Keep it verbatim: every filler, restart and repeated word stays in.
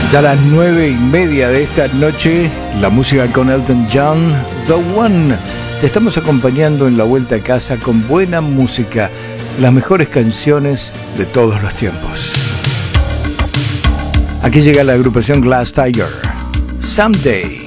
Ya a las nueve y media de esta noche, la música con Elton John, The One. Te estamos acompañando en la vuelta a casa con buena música, las mejores canciones de todos los tiempos. Aquí llega la agrupación Glass Tiger, Someday.